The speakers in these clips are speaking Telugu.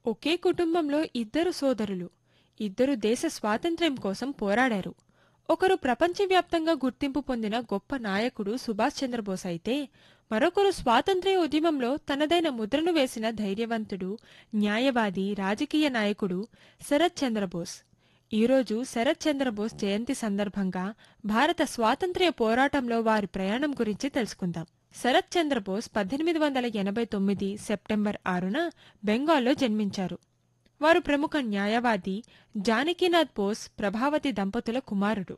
ఒకే కుటుంబంలో ఇద్దరు సోదరులు, ఇద్దరు దేశ స్వాతంత్ర్యం కోసం పోరాడారు. ఒకరు ప్రపంచవ్యాప్తంగా గుర్తింపు పొందిన గొప్ప నాయకుడు సుభాష్ చంద్రబోస్ అయితే, మరొకరు స్వాతంత్ర్య ఉద్యమంలో తనదైన ముద్రను వేసిన ధైర్యవంతుడు, న్యాయవాది, రాజకీయ నాయకుడు శరత్ చంద్రబోస్. ఈరోజు శరత్ చంద్రబోస్ జయంతి సందర్భంగా భారత స్వాతంత్ర్య పోరాటంలో వారి ప్రయాణం గురించి తెలుసుకుందాం. శరత్ చంద్రబోస్ 1889 సెప్టెంబర్ 6న బెంగాల్లో జన్మించారు. వారు ప్రముఖ న్యాయవాది జానకీనాథ్ బోస్ ప్రభావతి దంపతుల కుమారుడు.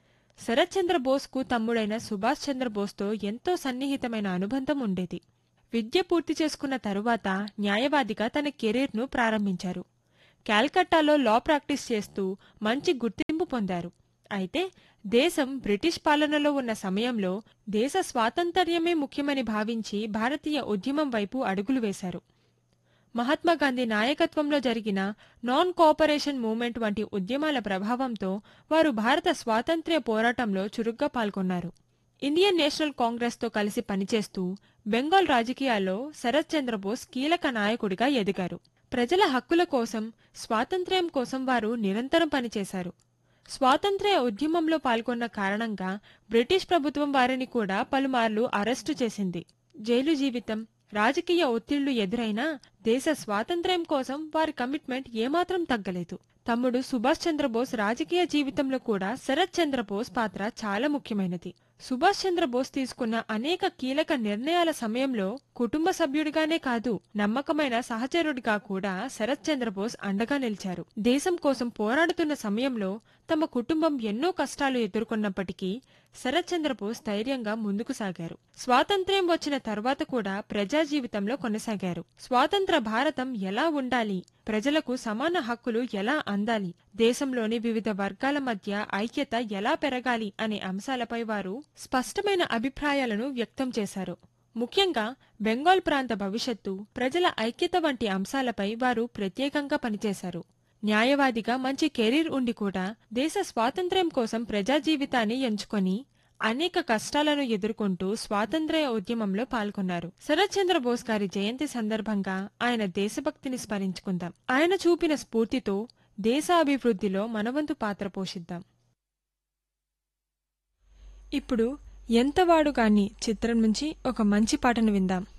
శరత్ చంద్రబోస్కు తమ్ముడైన సుభాష్ చంద్రబోస్తో ఎంతో సన్నిహితమైన అనుబంధం ఉండేది. విద్య పూర్తి చేసుకున్న తరువాత న్యాయవాదిగా తన కెరీర్ను ప్రారంభించారు. కాల్కట్టాలో లా ప్రాక్టీస్ చేస్తూ మంచి గుర్తింపు పొందారు. అయితే దేశం బ్రిటిష్ పాలనలో ఉన్న సమయంలో దేశ స్వాతంత్ర్యమే ముఖ్యమని భావించి భారతీయ ఉద్యమం వైపు అడుగులు వేశారు. మహాత్మాగాంధీ నాయకత్వంలో జరిగిన నాన్ కోఆపరేషన్ మూవ్మెంట్ వంటి ఉద్యమాల ప్రభావంతో వారు భారత స్వాతంత్ర్య పోరాటంలో చురుగ్గా పాల్గొన్నారు. ఇండియన్ నేషనల్ కాంగ్రెస్తో కలిసి పనిచేస్తూ బెంగాల్ రాజకీయాల్లో శరత్ చంద్రబోస్ కీలక నాయకుడిగా ఎదిగారు. ప్రజల హక్కుల కోసం, స్వాతంత్ర్యం కోసం వారు నిరంతరం పనిచేశారు. స్వాతంత్ర్య ఉద్యమంలో పాల్గొన్న కారణంగా బ్రిటిష్ ప్రభుత్వం వారిని కూడా పలుమార్లు అరెస్టు చేసింది. జైలు జీవితం, రాజకీయ ఒత్తిళ్లు ఎదురైనా దేశ స్వాతంత్ర్యం కోసం వారి కమిట్మెంట్ ఏమాత్రం తగ్గలేదు. తమ్ముడు సుభాష్ చంద్రబోస్ రాజకీయ జీవితంలో కూడా శరత్ చంద్రబోస్ పాత్ర చాలా ముఖ్యమైనది. సుభాష్ చంద్రబోస్ తీసుకున్న అనేక కీలక నిర్ణయాల సమయంలో కుటుంబ సభ్యుడిగానే కాదు, నమ్మకమైన సహచరుడిగా కూడా శరత్ చంద్రబోస్ అండగా నిలిచారు. దేశం కోసం పోరాడుతున్న సమయంలో తమ కుటుంబం ఎన్నో కష్టాలు ఎదుర్కొన్నప్పటికీ శరత్ చంద్రబోస్ ధైర్యంగా ముందుకు సాగారు. స్వాతంత్ర్యం వచ్చిన తర్వాత కూడా ప్రజా జీవితంలో కొనసాగారు. స్వాతంత్ర భారతం ఎలా ఉండాలి, ప్రజలకు సమాన హక్కులు ఎలా అందాలి, దేశంలోని వివిధ వర్గాల మధ్య ఐక్యత ఎలా పెరగాలి అనే అంశాలపై వారు స్పష్టమైన అభిప్రాయాలను వ్యక్తం చేశారు. ముఖ్యంగా బెంగాల్ ప్రాంత భవిష్యత్తు, ప్రజల ఐక్యత వంటి అంశాలపై వారు ప్రత్యేకంగా పనిచేశారు. న్యాయవాదిగా మంచి కెరీర్ ఉండి కూడా దేశ స్వాతంత్ర్యం కోసం ప్రజా జీవితాన్ని ఎంచుకొని అనేక కష్టాలను ఎదుర్కొంటూ స్వాతంత్ర్య ఉద్యమంలో పాల్గొన్నారు. శరత్ చంద్రబోస్ గారి జయంతి సందర్భంగా ఆయన దేశభక్తిని స్మరించుకుందాం. ఆయన చూపిన స్ఫూర్తితో దేశాభివృద్ధిలో మనవంతు పాత్ర పోషిద్దాం. ఇప్పుడు ఎంతవాడు గాని చిత్రం నుంచి ఒక మంచి పాటను విందాం.